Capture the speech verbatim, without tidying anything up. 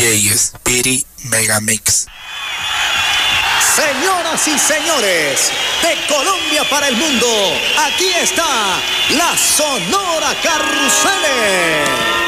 D Speedy Megamix. Señoras y señores, de Colombia para el mundo, aquí está la Sonora Carruseles.